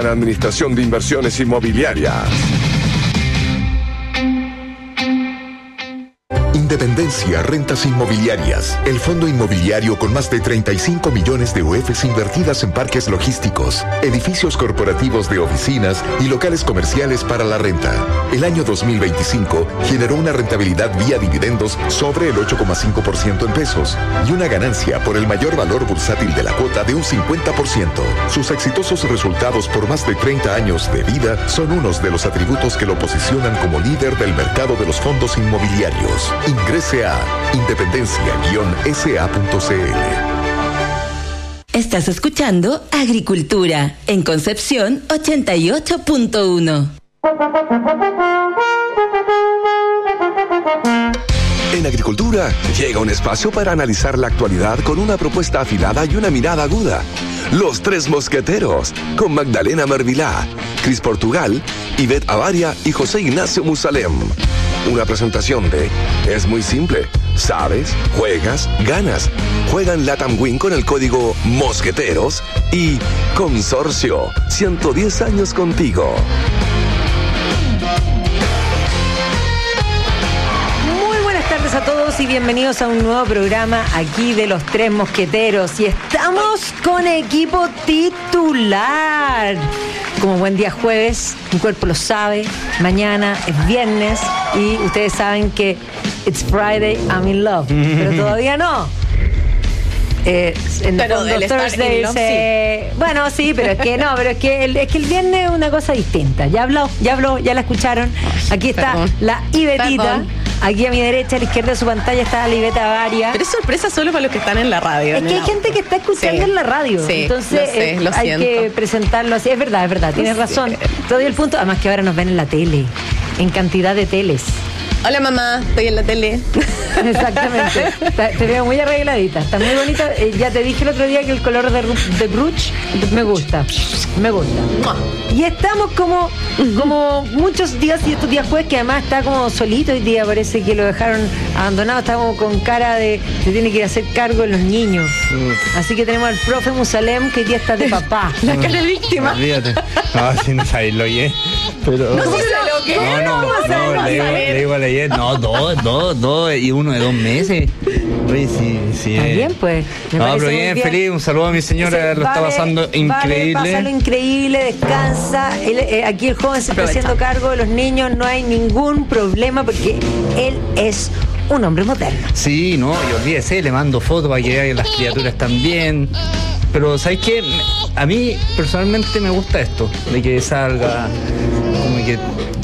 en administración de inversiones inmobiliarias. Independencia Rentas Inmobiliarias, el fondo inmobiliario con más de 35 millones de UFs invertidas en parques logísticos, edificios corporativos de oficinas y locales comerciales para la renta. El año 2025 generó una rentabilidad vía dividendos sobre el 8,5% en pesos y una ganancia por el mayor valor bursátil de la cuota de un 50%. Sus exitosos resultados por más de 30 años de vida son unos de los atributos que lo posicionan como líder del mercado de los fondos inmobiliarios. Ingrese a independencia-sa.cl. Estás escuchando Agricultura en Concepción 88.1. En Agricultura llega un espacio para analizar la actualidad con una propuesta afilada y una mirada aguda. Los Tres Mosqueteros, con Magdalena Mervilá, Cris Portugal, Ivette Avaria y José Ignacio Musalem. Una presentación de Es muy simple. Sabes, juegas, ganas. Juega en Latam Win con el código Mosqueteros y Consorcio, 110 años contigo. Muy buenas tardes a todos y bienvenidos a un nuevo programa aquí de Los Tres Mosqueteros. Y estamos con equipo titular. Como buen día jueves, mi cuerpo lo sabe, mañana es viernes y ustedes saben que it's Friday, I'm in love, pero todavía no. En pero el fondo Thursday sí. Bueno, sí, pero es que no, pero es que el viernes es una cosa distinta. Ya habló, ya la escucharon. Aquí está la Ivetita. Perdón. Aquí a mi derecha, a la izquierda de su pantalla está la Ivette Avaria. Pero es sorpresa solo para los que están en la radio. Es que hay gente que está escuchando en la radio. Sí, entonces lo hay siento. que presentarlo así. Es verdad, tienes razón. Te doy el punto. Además que ahora nos ven en la tele, en cantidad de teles. Hola mamá, estoy en la tele. Exactamente. Te veo muy arregladita. Está muy bonita. Ya te dije el otro día que el color de Bruch me gusta. Y estamos como muchos días y estos días jueves, que además está como solito hoy día. Parece que lo dejaron abandonado. Estamos con cara de se tiene que ir a hacer cargo de los niños. Así que tenemos al profe Musalem, que hoy día está de papá. La cara de víctima. Olvídate. No, si no sabéis lo que es. Pero... No sé lo que le digo a la Jet, no, dos y uno de 2 meses. Oye, sí. Está bien, pues. No, pero bien, feliz. Un saludo a mi señora, lo está pasando increíble. Pásalo increíble, descansa. Aquí el joven se está haciendo cargo de los niños, no hay ningún problema porque él es un hombre moderno. Sí, no, y olvídese, le mando fotos para que vean que las criaturas están bien. Pero, ¿sabes qué? A mí, personalmente, me gusta esto, de que salga, como que...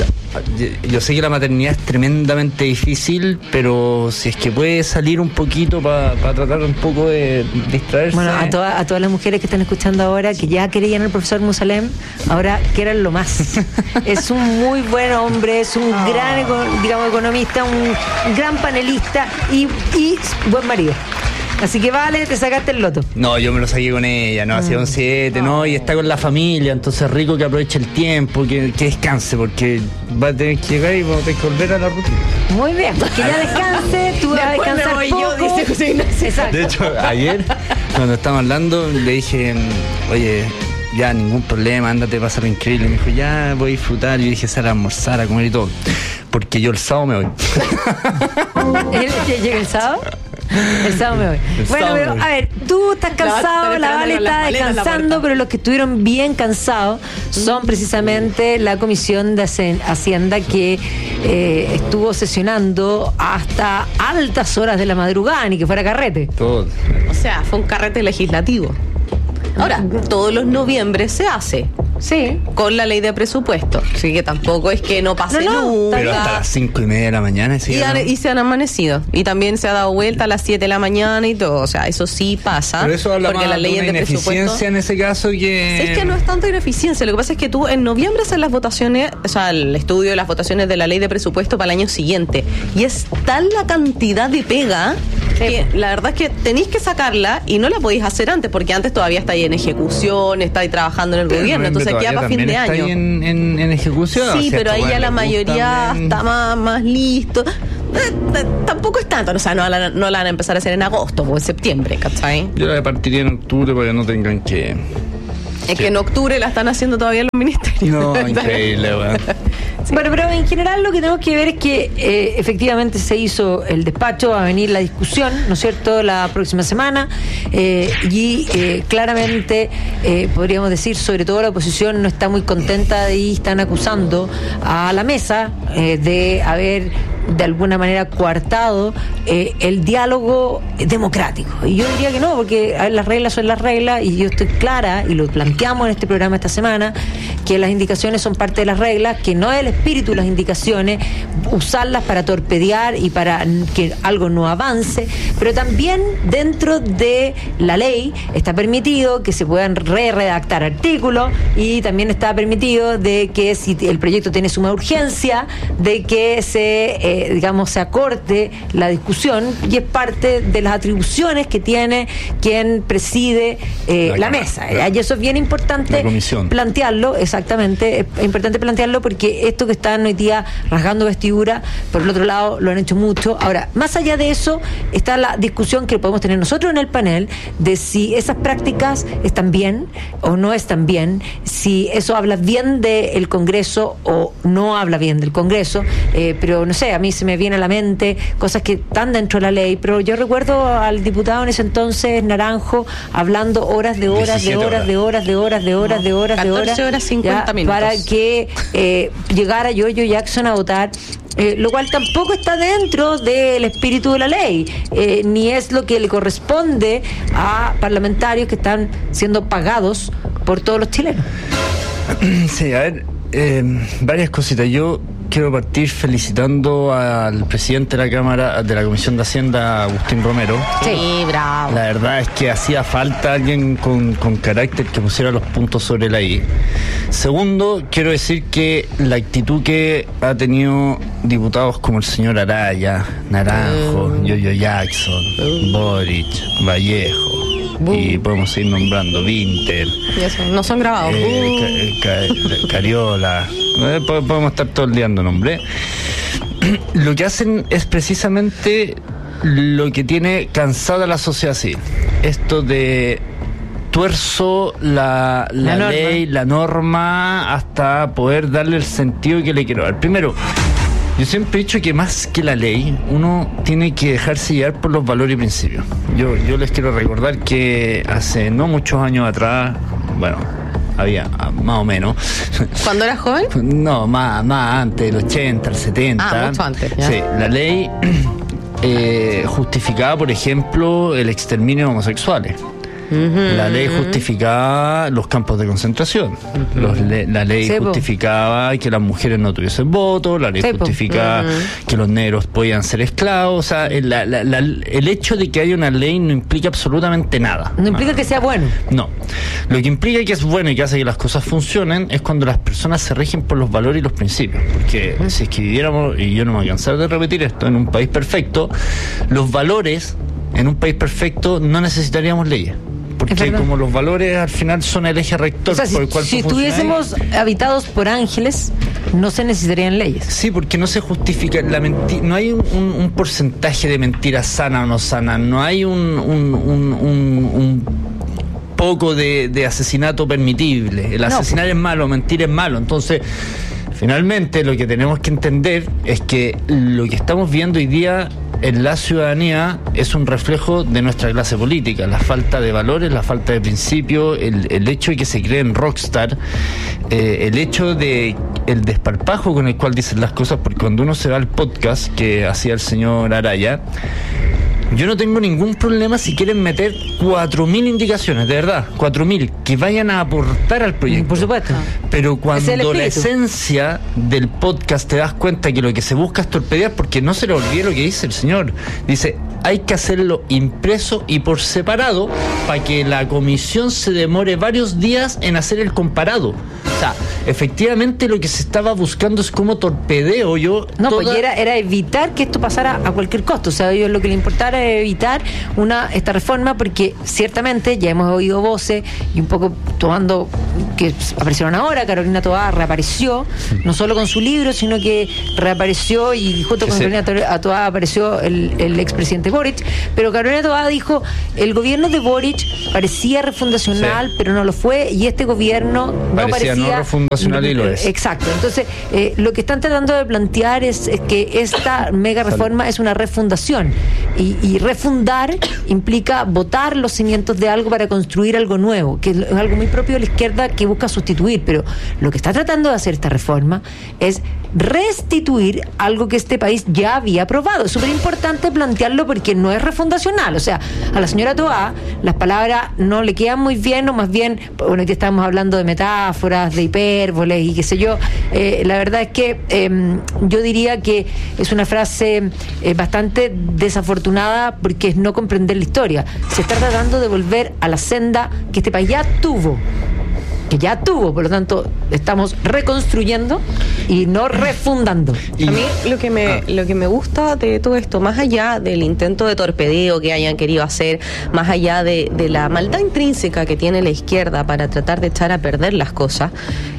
Yo sé que la maternidad es tremendamente difícil, pero si es que puede salir un poquito para tratar un poco de distraerse. Bueno, a todas las mujeres que están escuchando ahora, que ya querían al profesor Musalem, ahora quieran lo más. Es un muy buen hombre, es un gran economista, un gran panelista y buen marido. Así que vale, te sacaste el loto. No, yo me lo saqué con ella, no, hacía un 7, ¿no? Y está con la familia, entonces rico que aproveche el tiempo, que descanse, porque va a tener que llegar y va a tener que volver a la rutina. Muy bien, porque ya descanse, tú vas a descansar poco. Dice José Ignacio. Exacto. De hecho, ayer, cuando estábamos hablando, le dije, oye, ya ningún problema, ándate, pásalo increíble. Me dijo, ya voy a disfrutar. Yo dije, sal a almorzar, a comer y todo, porque yo el sábado me voy. ¿Él llega el sábado? El sábado me voy. Bueno, pero a ver, tú estás cansado, la Vale está descansando, pero los que estuvieron bien cansados son precisamente la Comisión de Hacienda, que estuvo sesionando hasta altas horas de la madrugada, ni que fuera carrete. Todo. O sea, fue un carrete legislativo. Ahora, todos los noviembres se hace. Sí. Con la ley de presupuesto. Así que tampoco es que no pase nunca. Pero hasta las 5:30 de la mañana. ¿Sí? Y se han amanecido. Y también se ha dado vuelta a las 7 de la mañana y todo. O sea, eso sí pasa. Pero eso habla porque más las leyes de una ineficiencia presupuesto, en ese caso que... es que no es tanto ineficiencia. Lo que pasa es que tú en noviembre haces las votaciones, o sea, el estudio de las votaciones de la ley de presupuesto para el año siguiente. Y es tal la cantidad de pega que la verdad es que tenéis que sacarla y no la podéis hacer antes, porque antes todavía estáis en ejecución, estáis trabajando en el gobierno, entonces queda para fin de año. En ejecución. Sí, pero ahí ya la mayoría también está más listo. Tampoco es tanto, o sea, no la van a empezar a hacer en agosto o en septiembre, ¿cachai? Yo la partiría en octubre para que no tengan que Es que en octubre la están haciendo todavía los ministerios. No, increíble, weón. Sí. Bueno, pero en general lo que tenemos que ver es que efectivamente se hizo el despacho, va a venir la discusión, ¿no es cierto?, la próxima semana, y claramente podríamos decir, sobre todo la oposición no está muy contenta y están acusando a la mesa de haber de alguna manera coartado el diálogo democrático. Y yo diría que no, porque las reglas son las reglas, y yo estoy clara, y lo planteamos en este programa esta semana, que las indicaciones son parte de las reglas, que no es el espíritu de las indicaciones usarlas para torpedear y para que algo no avance, pero también dentro de la ley está permitido que se puedan redactar artículos, y también está permitido de que si el proyecto tiene suma urgencia, de que se acorte la discusión, y es parte de las atribuciones que tiene quien preside la mesa. Y eso es bien importante plantearlo, exactamente, es importante plantearlo, porque esto que están hoy día rasgando vestidura, por el otro lado lo han hecho mucho. Ahora, más allá de eso, está la discusión que podemos tener nosotros en el panel de si esas prácticas están bien o no están bien, si eso habla bien del Congreso o no habla bien del Congreso, pero no sé, a mí se me viene a la mente cosas que están dentro de la ley, pero yo recuerdo al diputado en ese entonces, Naranjo, hablando horas 14 horas 50 minutos para que llegara Giorgio Jackson a votar, lo cual tampoco está dentro del espíritu de la ley, ni es lo que le corresponde a parlamentarios que están siendo pagados por todos los chilenos. Sí, a ver, varias cositas. Yo quiero partir felicitando al presidente de la Cámara, de la Comisión de Hacienda, Agustín Romero. Sí, bravo. La verdad es que hacía falta alguien con carácter que pusiera los puntos sobre la I. Segundo, quiero decir que la actitud que ha tenido diputados como el señor Araya, Naranjo, Giorgio Jackson, Boric, Vallejo, y podemos seguir nombrando Vinter, y eso, no son grabados. Cariola, podemos estar todo el día dando nombre. Lo que hacen es precisamente lo que tiene cansada la sociedad civil, esto de tuerzo la ley, la norma, hasta poder darle el sentido que le quiero dar. Primero, yo siempre he dicho que más que la ley, uno tiene que dejarse llevar por los valores y principios. Yo les quiero recordar que hace no muchos años atrás, bueno, había más o menos. ¿Cuándo eras joven? No, más antes, el 80, el 70. Mucho antes, ya. Sí, la ley justificaba, por ejemplo, el exterminio de homosexuales. La ley justificaba los campos de concentración. La ley justificaba que las mujeres no tuviesen voto. La ley justificaba que los negros podían ser esclavos. O sea, el hecho de que haya una ley no implica absolutamente nada. No implica que sea bueno. No. Lo que implica que es bueno y que hace que las cosas funcionen es cuando las personas se rigen por los valores y los principios. Porque si es que viviéramos, y yo no me voy a cansar de repetir esto, en un país perfecto, los valores en un país perfecto no necesitaríamos leyes. Porque como los valores al final son el eje rector, o sea, por el cual si estuviésemos habitados por ángeles, no se necesitarían leyes. Sí, porque no se justifica la mentira, no hay un porcentaje de mentira sana o no sana, no hay un poco de asesinato permitible. El asesinar es malo, mentir es malo. Entonces, finalmente lo que tenemos que entender es que lo que estamos viendo hoy día en la ciudadanía es un reflejo de nuestra clase política, la falta de valores, la falta de principios, el hecho de que se creen rockstar, el hecho de el desparpajo con el cual dicen las cosas, porque cuando uno se va al podcast que hacía el señor Araya, yo no tengo ningún problema si quieren meter 4.000 indicaciones, de verdad, 4.000, que vayan a aportar al proyecto. Por supuesto. Pero cuando la esencia del podcast te das cuenta que lo que se busca es torpedear, porque no se le olvide lo que dice el señor. Dice, hay que hacerlo impreso y por separado para que la comisión se demore varios días en hacer el comparado. O sea, efectivamente lo que se estaba buscando es como torpedeo. Pues era evitar que esto pasara a cualquier costo. O sea, a ellos lo que les importara era evitar esta reforma, porque ciertamente ya hemos oído voces y un poco tomando que aparecieron ahora. Carolina Toá reapareció, no solo con su libro, sino que reapareció, y junto con Carolina Toá apareció el expresidente Boric. Pero Carolina Toá dijo: el gobierno de Boric parecía refundacional, pero no lo fue, y este gobierno no parecía no refundacional, y lo es. Exacto. Entonces, lo que están tratando de plantear es que esta mega reforma es una refundación, y refundar implica botar los cimientos de algo para construir algo nuevo, que es algo muy propio de la izquierda, que busca sustituir. Pero lo que está tratando de hacer esta reforma es restituir algo que este país ya había aprobado. Es súper importante plantearlo, porque no es refundacional. O sea, a la señora Toá las palabras no le quedan muy bien, o más bien, bueno, aquí estamos hablando de metáforas, de hipérboles y qué sé yo. La verdad es que yo diría que es una frase bastante desafortunada, porque es no comprender la historia. Se está tratando de volver a la senda que este país ya tuvo, por lo tanto estamos reconstruyendo y no refundando. A mí lo que me gusta de todo esto, más allá del intento de torpedeo que hayan querido hacer, más allá de la maldad intrínseca que tiene la izquierda para tratar de echar a perder las cosas,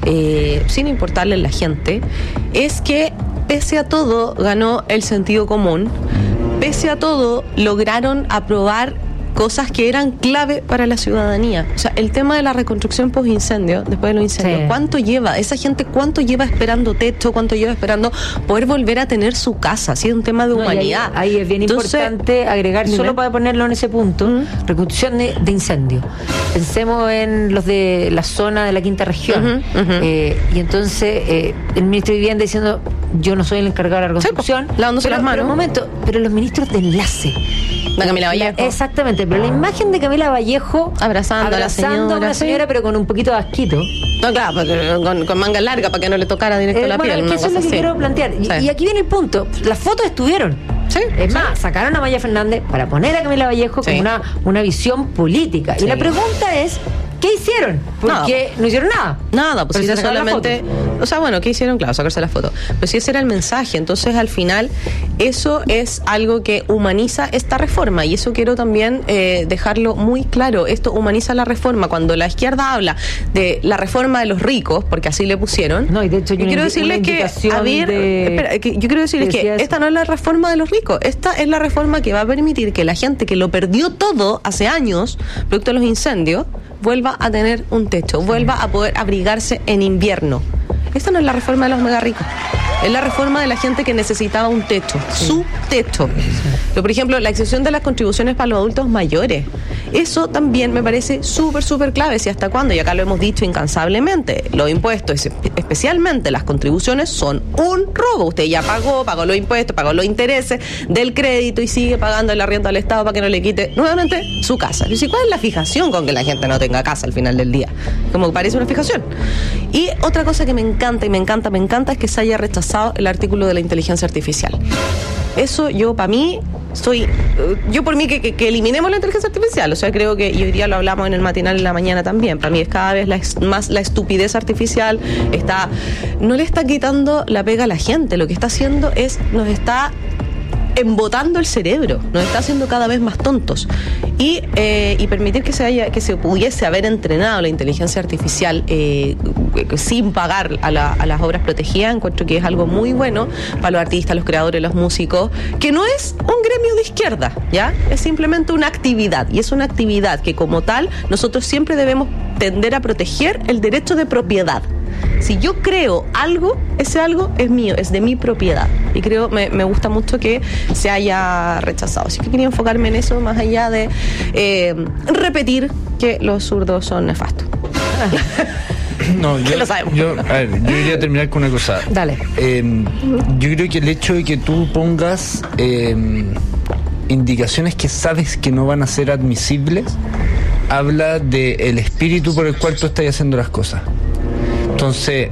sin importarle a la gente, es que pese a todo ganó el sentido común, pese a todo lograron aprobar cosas que eran clave para la ciudadanía. O sea, el tema de la reconstrucción post-incendio, después de los incendios, ¿cuánto lleva? Esa gente, ¿cuánto lleva esperando techo? ¿Cuánto lleva esperando poder volver a tener su casa? Si es un tema de humanidad. Ahí es bien importante agregar, solo para ponerlo en ese punto, reconstrucción de incendios. Pensemos en los de la zona de la quinta región. Y entonces el ministro de Vivienda diciendo: yo no soy el encargado de la reconstrucción. Lavándose las manos. Pero un momento, pero los ministros de enlace. La Camila Vallejo. Exactamente, pero la imagen de Camila Vallejo abrazando a una señora, pero con un poquito de asquito. No, claro, con manga larga para que no le tocara directo la piel. Es que eso es lo que quiero plantear. Y aquí viene el punto. Las fotos estuvieron. Es más, sacaron a Maya Fernández para poner a Camila Vallejo con una visión política. Y la pregunta es: ¿qué hicieron? Porque no hicieron nada. Nada, pues si solamente... O sea, bueno, ¿qué hicieron? Claro, sacarse la foto. Pero si ese era el mensaje, entonces al final eso es algo que humaniza esta reforma, y eso quiero también dejarlo muy claro. Esto humaniza la reforma. Cuando la izquierda habla de la reforma de los ricos, porque así le pusieron... No, y de hecho yo quiero decirles que yo quiero decirles que esta no es la reforma de los ricos. Esta es la reforma que va a permitir que la gente que lo perdió todo hace años, producto de los incendios, vuelva a tener un techo, vuelva a poder abrigarse en invierno. Esta no es la reforma de los mega ricos, es la reforma de la gente que necesitaba un techo, su techo. Pero, por ejemplo, la exención de las contribuciones para los adultos mayores, eso también me parece súper clave. Si hasta cuándo, y acá lo hemos dicho incansablemente, los impuestos, especialmente las contribuciones, son un robo. Usted ya pagó los impuestos, pagó los intereses del crédito y sigue pagando el arriendo al Estado para que no le quite nuevamente su casa. Y ¿cuál es la fijación con que la gente no tenga casa al final del día? Como que parece una fijación. Y otra cosa que me encanta es que se haya rechazado el artículo de la inteligencia artificial. Eso yo, para mí, por mí que eliminemos la inteligencia artificial. O sea, creo que, y hoy día lo hablamos en el matinal en la mañana también, para mí es cada vez más la estupidez artificial. No le está quitando la pega a la gente, lo que está haciendo es, nos está embotando el cerebro, nos está haciendo cada vez más tontos, y permitir que se pudiese haber entrenado la inteligencia artificial sin pagar a las obras protegidas, encuentro que es algo muy bueno para los artistas, los creadores, los músicos, que no es un gremio de izquierda, ¿ya? Es simplemente una actividad, y es una actividad que como tal nosotros siempre debemos tender a proteger el derecho de propiedad. Si yo creo algo, ese algo es mío, es de mi propiedad. Y creo, me gusta mucho que se haya rechazado. Así que quería enfocarme en eso, más allá de repetir que los zurdos son nefastos. No, yo quería terminar con una cosa. Dale. Yo creo que el hecho de que tú pongas indicaciones que sabes que no van a ser admisibles habla del espíritu por el cual tú estás haciendo las cosas. Entonces,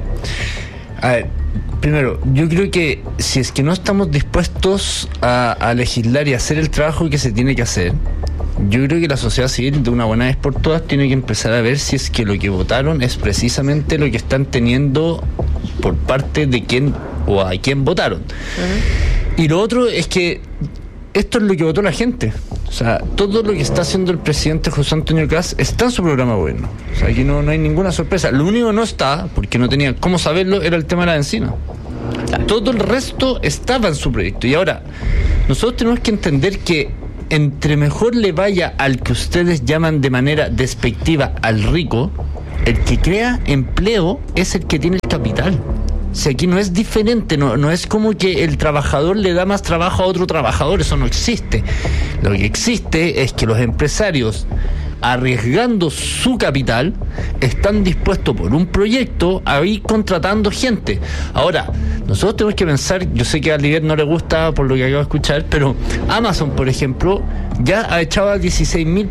primero, yo creo que si es que no estamos dispuestos a legislar y hacer el trabajo que se tiene que hacer, yo creo que la sociedad civil, de una buena vez por todas, tiene que empezar a ver si es que lo que votaron es precisamente lo que están teniendo por parte de quién o a quién votaron. Y lo otro es que esto es lo que votó la gente. O sea, todo lo que está haciendo el presidente José Antonio Kast está en su programa de gobierno. O sea, aquí no hay ninguna sorpresa. Lo único que no está, porque no tenía cómo saberlo, era el tema de la bencina. Todo el resto estaba en su proyecto. Y ahora, nosotros tenemos que entender que entre mejor le vaya al que ustedes llaman de manera despectiva al rico, el que crea empleo es el que tiene el capital. O sea, aquí no es diferente, no es como que el trabajador le da más trabajo a otro trabajador, eso no existe. Lo que existe es que los empresarios, arriesgando su capital, están dispuestos por un proyecto a ir contratando gente. Ahora, nosotros tenemos que pensar, yo sé que a Oliver no le gusta por lo que acabo de escuchar, pero Amazon, por ejemplo, ya ha echado a 16.000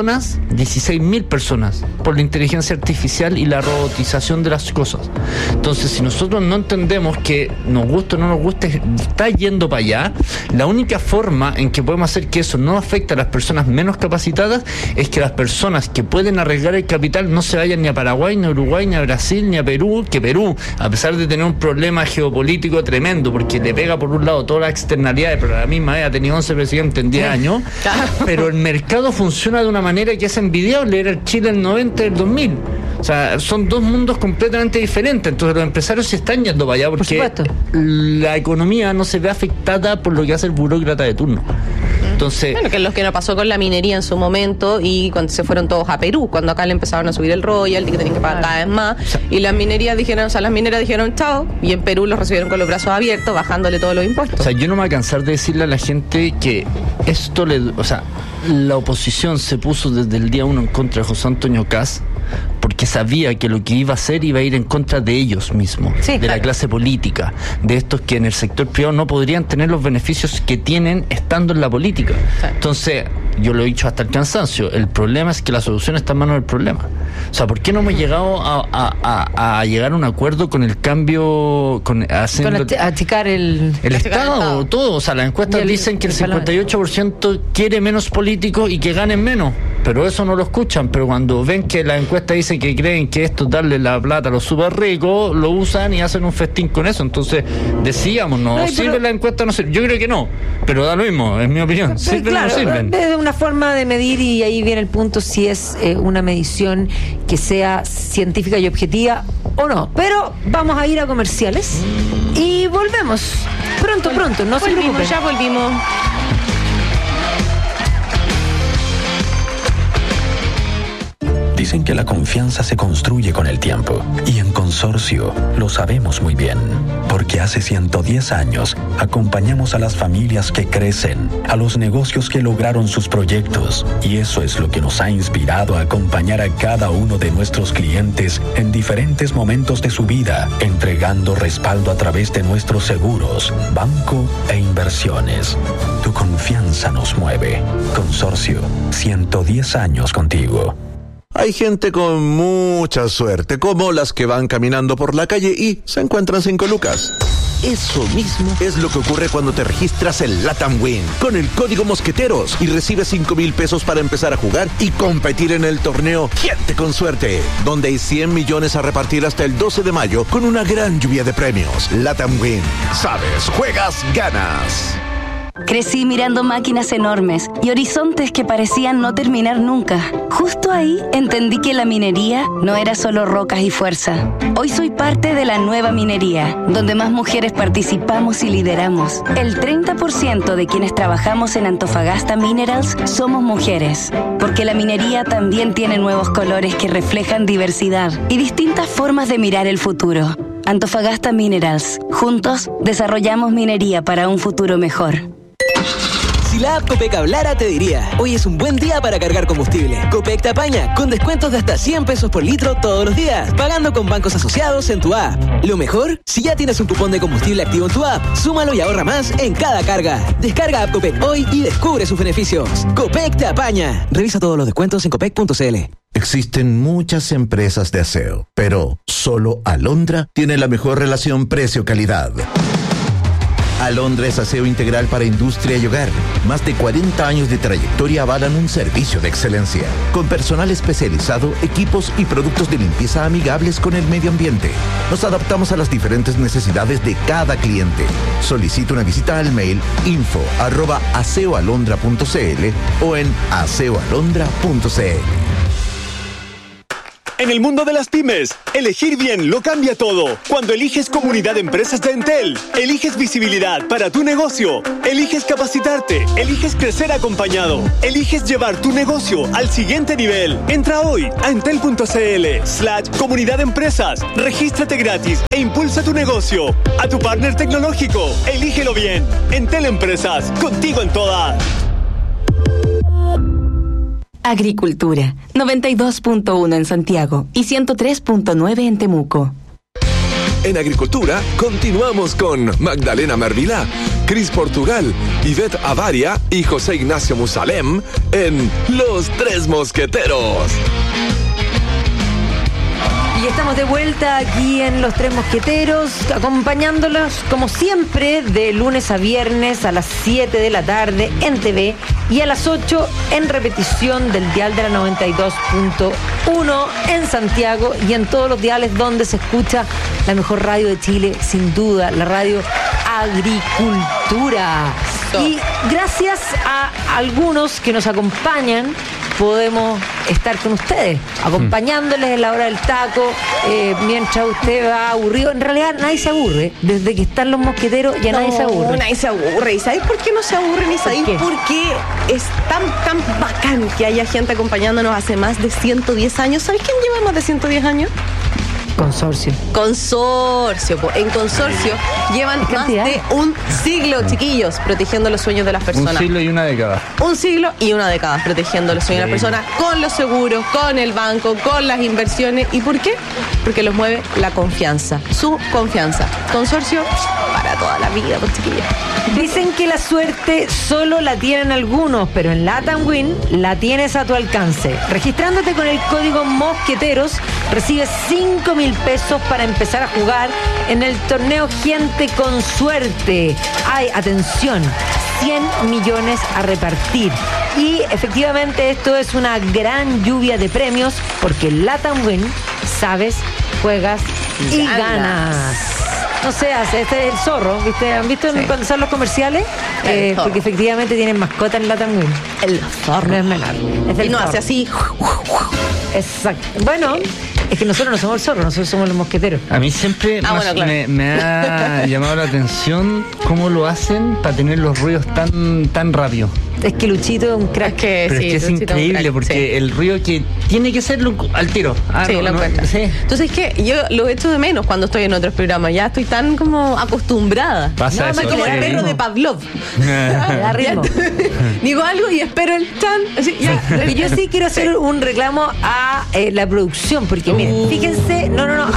personas por la inteligencia artificial y la robotización de las cosas. Entonces, si nosotros no entendemos que nos guste o no nos guste, está yendo para allá, la única forma en que podemos hacer que eso no afecte a las personas menos capacitadas es que las personas que pueden arriesgar el capital no se vayan ni a Paraguay, ni a Uruguay, ni a Brasil, ni a Perú, que Perú, a pesar de tener un problema geopolítico tremendo, porque le pega por un lado todas las externalidades, pero a la misma vez ha tenido 11 presidentes en 10 años, pero el mercado funciona de una manera que es envidiable. Era el Chile del 90 y el 2000. O sea, son dos mundos completamente diferentes. Entonces los empresarios se están yendo para allá porque la economía no se ve afectada por lo que hace el burócrata de turno. Entonces, bueno, que es lo que nos pasó con la minería en su momento y cuando se fueron todos a Perú, cuando acá le empezaron a subir el royalty, que tenían que pagar cada vez más, y las mineras dijeron chao, y en Perú los recibieron con los brazos abiertos, bajándole todos los impuestos. O sea, yo no me voy a cansar de decirle a la gente que esto la oposición se puso desde el día 1 en contra de José Antonio Kast porque sabía que lo que iba a hacer iba a ir en contra de ellos mismos, la clase política, de estos que en el sector privado no podrían tener los beneficios que tienen estando en la política. Entonces, yo lo he dicho hasta el cansancio, el problema es que la solución está en manos del problema. O sea, ¿por qué no hemos llegado a llegar a un acuerdo con el cambio, achicar el Estado, todo? O sea, las encuestas dicen que el 58% quiere menos políticos y que ganen menos, pero eso no lo escuchan. Pero cuando ven que las encuestas dicen que creen que esto es darle la plata a los súper ricos, lo usan y hacen un festín con eso. Entonces, decíamos, ¿sirve la encuesta o no sirve? Yo creo que no, pero da lo mismo, es mi opinión. ¿Sirven o no sirven? Es una forma de medir y ahí viene el punto si es una medición que sea científica y objetiva o no. Pero vamos a ir a comerciales y volvemos pronto, no se preocupen. Ya volvimos. Dicen que la confianza se construye con el tiempo y en Consorcio lo sabemos muy bien, porque hace 110 años acompañamos a las familias que crecen, a los negocios que lograron sus proyectos, y eso es lo que nos ha inspirado a acompañar a cada uno de nuestros clientes en diferentes momentos de su vida, entregando respaldo a través de nuestros seguros, banco e inversiones. Tu confianza nos mueve. Consorcio, 110 años contigo. Hay gente con mucha suerte, como las que van caminando por la calle y se encuentran 5 lucas. Eso mismo es lo que ocurre cuando te registras en LATAM Win con el código Mosqueteros y recibes 5,000 pesos para empezar a jugar y competir en el torneo Gente con Suerte, donde hay 100 millones a repartir hasta el 12 de mayo con una gran lluvia de premios. LATAM Win. Sabes, juegas, ganas. Crecí mirando máquinas enormes y horizontes que parecían no terminar nunca. Justo ahí entendí que la minería no era solo rocas y fuerza. Hoy soy parte de la nueva minería, donde más mujeres participamos y lideramos. El 30% de quienes trabajamos en Antofagasta Minerals somos mujeres, porque la minería también tiene nuevos colores que reflejan diversidad y distintas formas de mirar el futuro. Antofagasta Minerals. Juntos desarrollamos minería para un futuro mejor. Si la app Copec hablara, te diría: hoy es un buen día para cargar combustible. Copec te apaña con descuentos de hasta 100 pesos por litro todos los días, pagando con bancos asociados en tu app. Lo mejor, si ya tienes un cupón de combustible activo en tu app, súmalo y ahorra más en cada carga. Descarga app Copec hoy y descubre sus beneficios. Copec te apaña. Revisa todos los descuentos en copec.cl. Existen muchas empresas de aseo, pero solo Alondra tiene la mejor relación precio-calidad. Alondra es aseo integral para industria y hogar. Más de 40 años de trayectoria avalan un servicio de excelencia. Con personal especializado, equipos y productos de limpieza amigables con el medio ambiente. Nos adaptamos a las diferentes necesidades de cada cliente. Solicita una visita al mail info@aseoalondra.cl o en aseoalondra.cl. En el mundo de las pymes, elegir bien lo cambia todo. Cuando eliges Comunidad de Empresas de Entel, eliges visibilidad para tu negocio, eliges capacitarte, eliges crecer acompañado, eliges llevar tu negocio al siguiente nivel. Entra hoy a entel.cl/comunidad de empresas, regístrate gratis e impulsa tu negocio. A tu partner tecnológico, elígelo bien. Entel Empresas, contigo en todas. Agricultura, 92.1 en Santiago y 103.9 en Temuco. En Agricultura, continuamos con Magdalena Mervilá, Cris Portugal, Ivette Avaria y José Ignacio Musalem en Los Tres Mosqueteros. Y estamos de vuelta aquí en Los Tres Mosqueteros, acompañándolos como siempre de lunes a viernes a las 7 de la tarde en TV y a las 8 en repetición del dial de la 92.1 en Santiago y en todos los diales donde se escucha la mejor radio de Chile, sin duda, la radio Agricultura. Y gracias a algunos que nos acompañan, podemos estar con ustedes, acompañándoles en la hora del taco, mientras usted va aburrido. En realidad nadie se aburre. Desde que están los mosqueteros ya nadie se aburre. Nadie se aburre. ¿Y sabéis por qué no se aburren? ¿Y sabéis por qué es tan bacán que haya gente acompañándonos hace más de 110 años? ¿Sabéis quién lleva más de 110 años? Consorcio. En Consorcio llevan más de un siglo, chiquillos, protegiendo los sueños de las personas. Un siglo y una década. Un siglo y una década protegiendo los sueños de las personas con los seguros, con el banco, con las inversiones. ¿Y por qué? Porque los mueve la confianza, su confianza. Consorcio para toda la vida, pues, chiquillos. Dicen que la suerte solo la tienen algunos, pero en LATAM Win la tienes a tu alcance. Registrándote con el código Mosqueteros, recibes 5.000 pesos para empezar a jugar en el torneo Gente con Suerte. Hay, atención, 100 millones a repartir. Y efectivamente esto es una gran lluvia de premios, porque LATAM Win, sabes, juegas y ganas. No seas, este es el zorro, ¿viste? ¿Han visto cuando salen los comerciales? Porque efectivamente tienen mascota en LATAM Win. El zorro. No es menor. Es y no hace así. Exacto. Bueno, es que nosotros no somos el zorro, nosotros somos los mosqueteros. A mí siempre bueno, claro. me ha llamado la atención cómo lo hacen para tener los ruidos tan rápido. Es que Luchito es un crack. Pero es que es increíble porque el ruido que tiene que ser al tiro. Sí. Entonces es que yo lo echo de menos cuando estoy en otros programas. Ya estoy tan como acostumbrada. Pasa eso, como el perro de Pavlov. Da ritmo. Digo algo y espero el chan. Así, ya. Y yo sí quiero hacer un reclamo a la producción, porque miren, fíjense,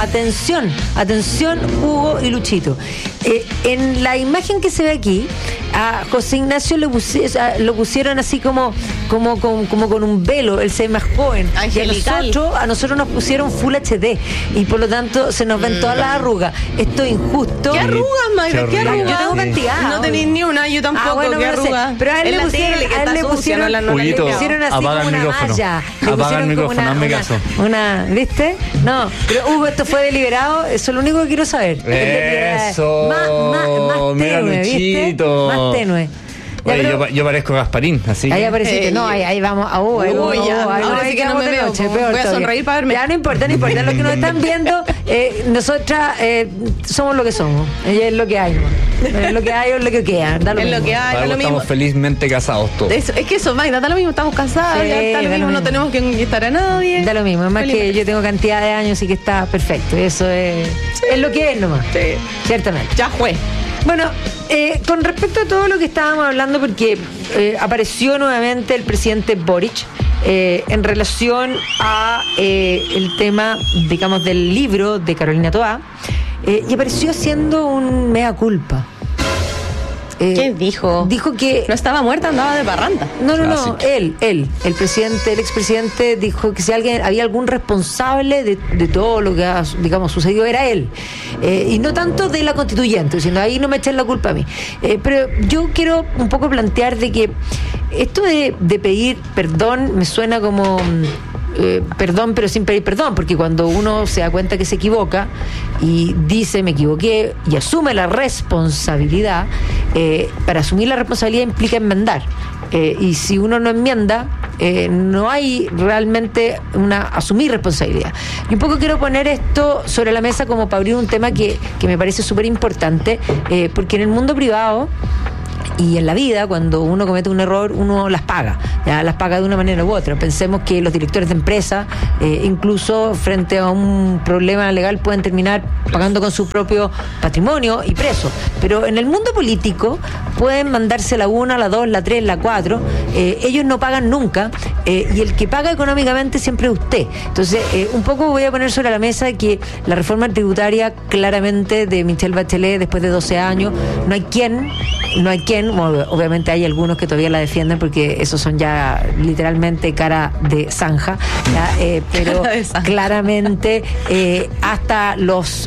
atención Hugo y Luchito. En la imagen que se ve aquí, a José Ignacio lo pusieron así como con un velo, él se ve más joven. Angelical. Y a nosotros nos pusieron Full HD y por lo tanto se nos ven todas las arrugas. Esto es injusto. ¿Qué arrugas, Magda? ¿Qué arrugas? Yo tengo cantidad. No tenéis ni una, yo tampoco. Bueno, ¿Qué arrugas? Pero a él le pusieron así como una malla. Apaga el micrófono, hazme caso. ¿Viste? No, pero Hugo, esto fue deliberado, eso es lo único que quiero saber. Eso. Más tenue, ¿viste? Más tenue. Oye, pero, yo parezco Gasparín, así ahí apareciste, no, ahí vamos a ahora sí que no me veo, voy a sonreír para verme. Ya no importa, los que nos están viendo, nosotras somos lo que somos, es lo que hay, es lo que hay o lo que queda, da lo es mismo. Lo que hay, es lo mismo. Estamos felizmente casados todos. Es que eso, Magda, da lo mismo, estamos casados, ya da lo mismo, no tenemos que conquistar a nadie. Da lo mismo, es más que yo tengo cantidad de años y que está perfecto, eso es lo que es nomás, ciertamente. Ya fue. Bueno, con respecto a todo lo que estábamos hablando, porque apareció nuevamente el presidente Boric en relación a el tema, digamos, del libro de Carolina Toá, y apareció haciendo un mea culpa. ¿Qué dijo? Dijo que no estaba muerta, andaba de parranda. No, él, el expresidente dijo que si había algún responsable de todo lo que ha, digamos, sucedido era él, y no tanto de la constituyente, diciendo ahí no me echen la culpa a mí. Pero yo quiero un poco plantear de que esto de pedir perdón me suena como perdón pero sin pedir perdón, porque cuando uno se da cuenta que se equivoca y dice me equivoqué y asume la responsabilidad, para asumir la responsabilidad implica enmendar, y si uno no enmienda, no hay realmente asumir responsabilidad. Y un poco quiero poner esto sobre la mesa como para abrir un tema que me parece súper importante, porque en el mundo privado y en la vida, cuando uno comete un error, uno las paga de una manera u otra. Pensemos que los directores de empresa, incluso frente a un problema legal, pueden terminar pagando con su propio patrimonio y preso. Pero en el mundo político pueden mandarse la 1, la 2, la 3, la 4, ellos no pagan nunca, y el que paga económicamente siempre es usted. Entonces, un poco voy a poner sobre la mesa que la reforma tributaria claramente de Michelle Bachelet, después de 12 años, no hay quien, bueno, obviamente hay algunos que todavía la defienden porque esos son ya literalmente cara de zanja, pero claramente hasta los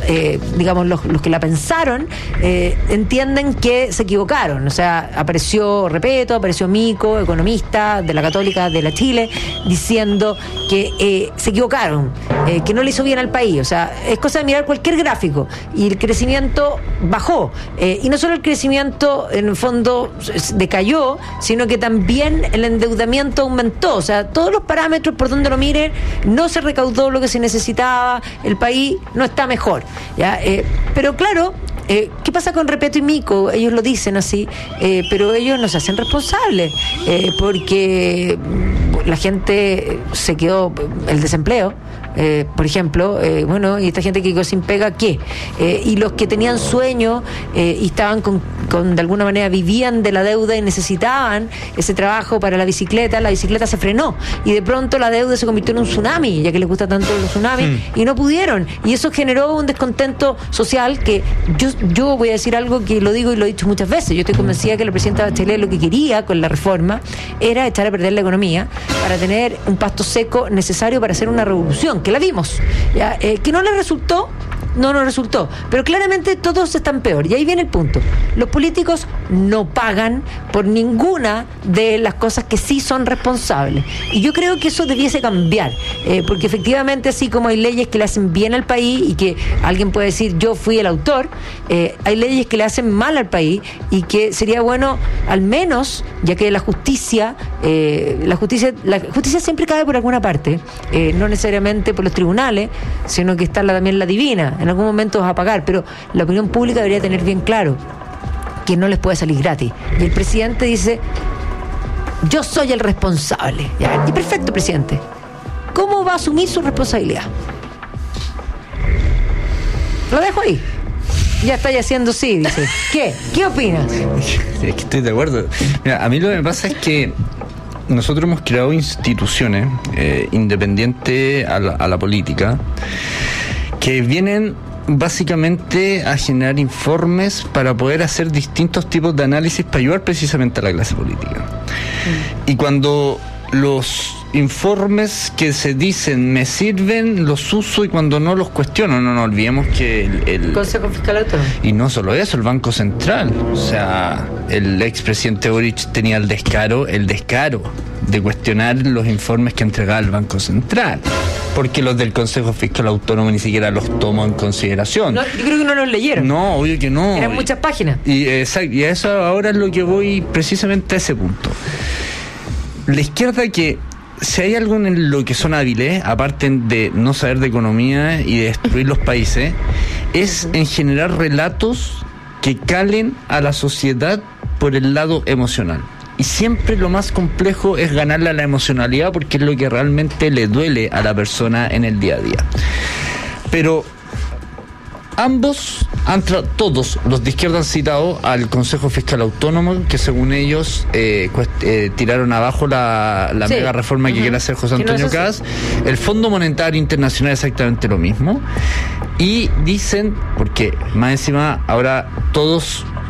que la pensaron entienden que se equivocaron. O sea, apareció Repeto, apareció Mico, economista de la Católica de la Chile, diciendo que se equivocaron, que no le hizo bien al país. O sea, es cosa de mirar cualquier gráfico y el crecimiento bajó, y no solo el crecimiento en el fondo decayó, sino que también el endeudamiento aumentó. O sea, todos los parámetros por donde lo miren, no se recaudó lo que se necesitaba, el país no está mejor, ¿ya? Pero claro, ¿qué pasa con Repeto y Mico? Ellos lo dicen así, pero ellos no se hacen responsables, porque la gente se quedó, el desempleo, por ejemplo, y esta gente que quedó sin pega, ¿qué? Y los que tenían sueño y estaban con de alguna manera vivían de la deuda y necesitaban ese trabajo para la bicicleta se frenó y de pronto la deuda se convirtió en un tsunami, ya que les gusta tanto los tsunamis, y no pudieron, y eso generó un descontento social que yo voy a decir algo que lo digo y lo he dicho muchas veces. Yo estoy convencida que la presidenta Bachelet lo que quería con la reforma era echar a perder la economía para tener un pasto seco necesario para hacer una revolución, que la vimos, ¿ya? Que no le resultó, pero claramente todos están peor, y ahí viene el punto. Los políticos no pagan por ninguna de las cosas que sí son responsables, y yo creo que eso debiese cambiar, porque efectivamente, así como hay leyes que le hacen bien al país y que alguien puede decir yo fui el autor, hay leyes que le hacen mal al país y que sería bueno, al menos, ya que la justicia siempre cae por alguna parte, no necesariamente por los tribunales, sino que está también la divina. En algún momento vas a pagar, pero la opinión pública debería tener bien claro que no les puede salir gratis. Y el presidente dice, yo soy el responsable. ¿Ya? Y perfecto, presidente. ¿Cómo va a asumir su responsabilidad? Lo dejo ahí. Ya estáis haciendo sí, dice. ¿Qué opinas? Es que estoy de acuerdo. Mira, a mí lo que me pasa es que nosotros hemos creado instituciones independientes a la política, que vienen básicamente a generar informes para poder hacer distintos tipos de análisis para ayudar precisamente a la clase política. Y cuando los informes que se dicen me sirven, los uso, y cuando no los cuestiono. No nos olvidemos que el Consejo Fiscal Autónomo, y no solo eso, el Banco Central, o sea, el expresidente Boric tenía el descaro de cuestionar los informes que entregaba el Banco Central, porque los del Consejo Fiscal Autónomo ni siquiera los tomó en consideración. No, yo creo que no los leyeron. No, obvio que no. Eran muchas páginas. Y a eso ahora es lo que voy, precisamente a ese punto. La izquierda, que si hay algo en lo que son hábiles, aparte de no saber de economía y de destruir los países, es en generar relatos que calen a la sociedad por el lado emocional. Y siempre lo más complejo es ganarle a la emocionalidad, porque es lo que realmente le duele a la persona en el día a día. Pero todos los de izquierda han citado al Consejo Fiscal Autónomo, que según ellos tiraron abajo la mega reforma que quiere hacer José Antonio Kast. El Fondo Monetario Internacional exactamente lo mismo. Y dicen, porque más encima ahora todos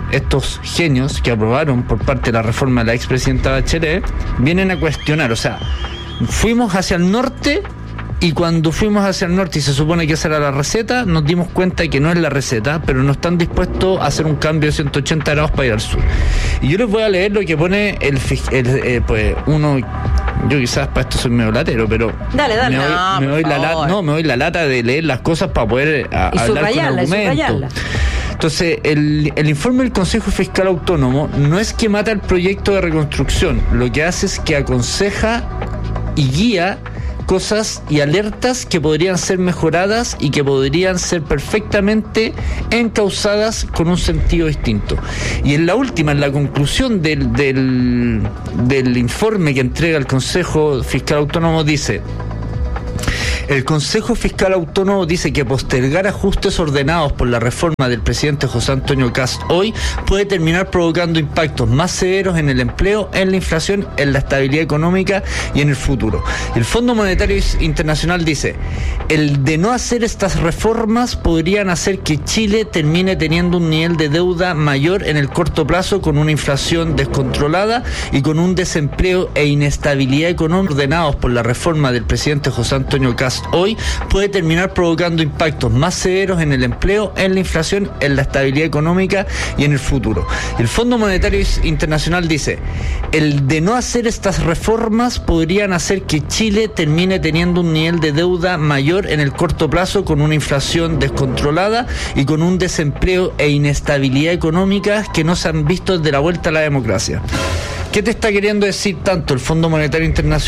estos genios que aprobaron por parte de la reforma de la expresidenta Bachelet vienen a cuestionar, o sea, fuimos hacia el norte y cuando fuimos hacia el norte y se supone que esa era la receta, nos dimos cuenta de que no es la receta, pero no están dispuestos a hacer un cambio de 180 grados para ir al sur. Y yo les voy a leer lo que pone pues uno. Yo quizás para esto soy medio latero, pero dale. me doy la lata de leer las cosas para poder hablar con argumentos. Entonces, el informe del Consejo Fiscal Autónomo no es que mata el proyecto de reconstrucción, lo que hace es que aconseja y guía cosas y alertas que podrían ser mejoradas y que podrían ser perfectamente encauzadas con un sentido distinto. Y en la conclusión del informe que entrega el Consejo Fiscal Autónomo dice: el Consejo Fiscal Autónomo dice que postergar ajustes ordenados por la reforma del presidente José Antonio Kast hoy puede terminar provocando impactos más severos en el empleo, en la inflación, en la estabilidad económica y en el futuro. El Fondo Monetario Internacional dice: el de no hacer estas reformas podrían hacer que Chile termine teniendo un nivel de deuda mayor en el corto plazo, con una inflación descontrolada y con un desempleo e inestabilidad económica ordenados por la reforma del presidente José Antonio Kast hoy puede terminar provocando impactos más severos en el empleo, en la inflación, en la estabilidad económica y en el futuro. El Fondo Monetario Internacional dice: el de no hacer estas reformas podrían hacer que Chile termine teniendo un nivel de deuda mayor en el corto plazo, con una inflación descontrolada y con un desempleo e inestabilidad económica que no se han visto desde la vuelta a la democracia. ¿Qué te está queriendo decir tanto el Fondo Monetario Internacional